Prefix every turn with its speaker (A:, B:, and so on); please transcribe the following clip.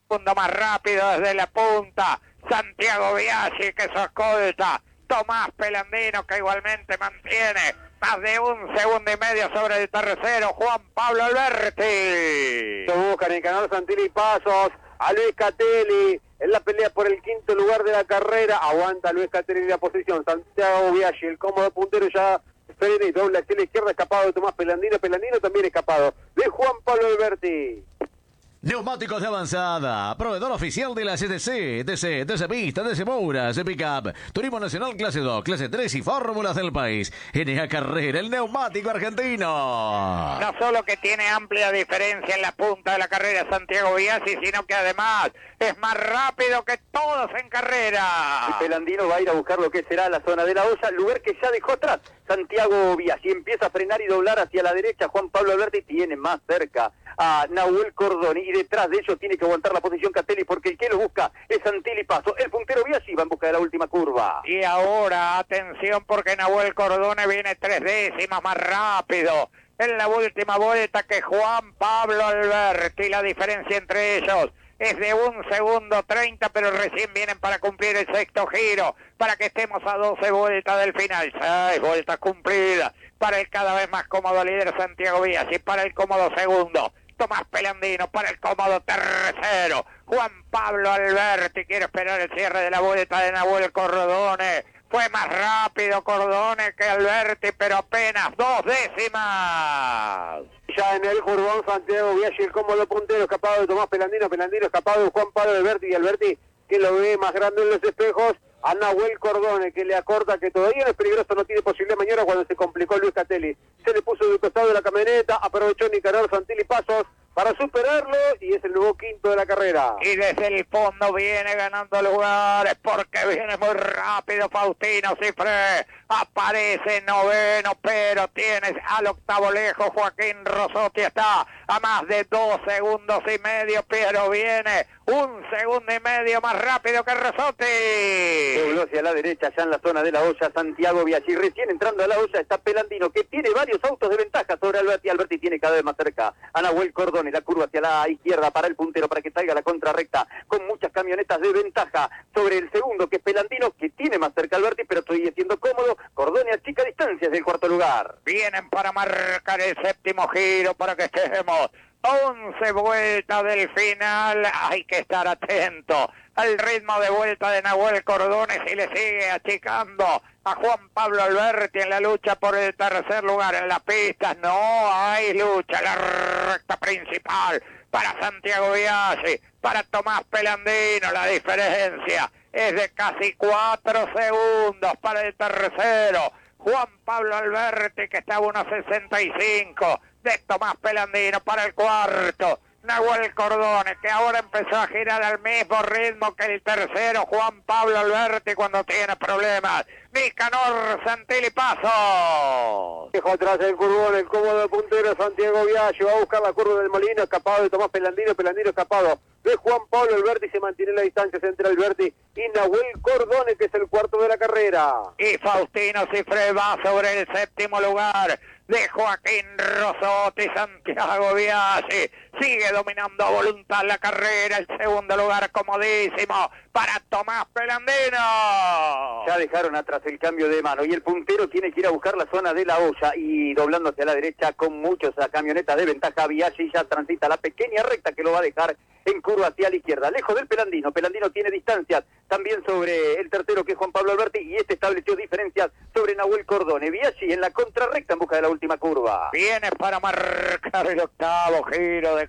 A: segundo más rápido desde la punta, Santiago Biaggi, que se escolta, Tomás Pelandino, que igualmente mantiene más de 1,5 segundos sobre el tercero, Juan Pablo Alberti.
B: Se buscan en Canal Santilli Pasos a Luis Catelli en la pelea por el quinto lugar de la carrera. Aguanta Luis Catelli en la posición, Santiago Biaggi, el cómodo puntero ya frena y doble hacia la izquierda, escapado de Tomás Pelandino, Pelandino también escapado de Juan Pablo Alberti.
C: Neumáticos de avanzada, proveedor oficial de la CTC, TC Pista, TC Moura, TC Pickup, Turismo Nacional Clase 2, Clase 3 y Fórmulas del país. NA Carrera, el neumático argentino.
A: No solo que tiene amplia diferencia en la punta de la carrera Santiago Biaggi, sino que además es más rápido que todos en carrera.
B: El Pelandino va a ir a buscar lo que será la zona de la olla, lugar que ya dejó atrás Santiago Biaggi. Empieza a frenar y doblar hacia la derecha. Juan Pablo Alberti tiene más cerca a Nahuel Cordoni y detrás de ellos tiene que aguantar la posición Catelli, porque el que lo busca es Santilli Paso. El puntero Biaggi va en busca de la última curva.
A: Y ahora, atención, porque Nahuel Cordoni viene 3 décimas más rápido en la última vuelta que Juan Pablo Alberti. La diferencia entre ellos es de 1,30 segundos, pero recién vienen para cumplir el sexto giro, para que estemos a 12 vueltas del final. 6 vueltas cumplidas para el cada vez más cómodo líder Santiago Biaggi, para el cómodo segundo Tomás Pelandino, para el cómodo tercero Juan Pablo Alberti. Quiere esperar el cierre de la vuelta de Nahuel Cordoni. Fue más rápido Cordoni que Alberti, pero apenas 2 décimas.
B: Ya en el Jurbón, Santiago Biaggi, el cómodo puntero, escapado de Tomás Pelandino, Pelandino escapado de Juan Pablo Alberti, y Alberti, que lo ve más grande en los espejos, a Nahuel Cordoni, que le acorta, que todavía no es peligroso, no tiene posible mañana, cuando se complicó Luis Catelli. Se le puso del costado de la camioneta, aprovechó Nicanor Santilli Pasos para superarlo, y es el nuevo quinto de la carrera.
A: Y desde el fondo viene ganando lugares, porque viene muy rápido Faustino Cifré. Aparece noveno, pero tienes al octavo lejos Joaquín Rosotti. Está a más de 2,5 segundos, pero viene 1,5 segundos más rápido que Rosotti.
B: Dobló hacia la derecha, ya en la zona de la olla, Santiago Biaggi. Recién entrando a la olla está Pelandino, que tiene varios autos de ventaja sobre Alberti. Alberti tiene cada vez más cerca a Nahuel Cordoni. La curva hacia la izquierda para el puntero, para que salga la contrarrecta, con muchas camionetas de ventaja sobre el segundo, que es Pelandino, que tiene más cerca a Alberti, pero estoy siendo cómodo. Cordoni a chica distancias del cuarto lugar.
A: Vienen para marcar el séptimo giro, para que estemos 11 vueltas del final. Hay que estar atento al ritmo de vuelta de Nahuel Cordoni, si le sigue achicando a Juan Pablo Alberti en la lucha por el tercer lugar. En las pistas no hay lucha, la recta principal para Santiago Biaggi, para Tomás Pelandino. La diferencia es de casi 4 segundos para el tercero Juan Pablo Alberti, que está a 1,65 de Tomás Pelandino. Para el cuarto Nahuel Cordoni, que ahora empezó a girar al mismo ritmo que el tercero Juan Pablo Alberti cuando tiene problemas. Nicanor Santilli Pasos.
B: Dejó atrás el Jurbón, el cómodo puntero Santiago Biaggi. Va a buscar la curva del Molino, escapado de Tomás Pelandino, Pelandino escapado de Juan Pablo Alberti. Se mantiene la distancia entre Alberti y Nahuel Cordoni, que es el cuarto de la carrera.
A: Y Faustino Cifré va sobre el séptimo lugar de Joaquín Rosotti. Santiago Biaggi sigue dominando a voluntad la carrera. El segundo lugar comodísimo para Tomás Pelandino.
B: Ya dejaron atrás el cambio de mano y el puntero tiene que ir a buscar la zona de la olla, y doblando hacia la derecha con muchas camionetas de ventaja. Biaggi ya transita la pequeña recta que lo va a dejar en curva hacia la izquierda, lejos del Pelandino. Pelandino tiene distancias también sobre el tercero, que es Juan Pablo Alberti, y este estableció diferencias sobre Nahuel Cordoni. Biaggi en la contrarrecta en busca de la última curva.
A: Viene para marcar el octavo giro de